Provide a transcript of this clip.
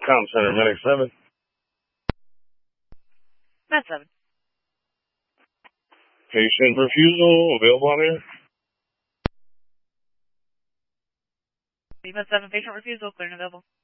Com Center, Medic 7. Med 7. Patient refusal available on air. Med 7, patient refusal, clear and available.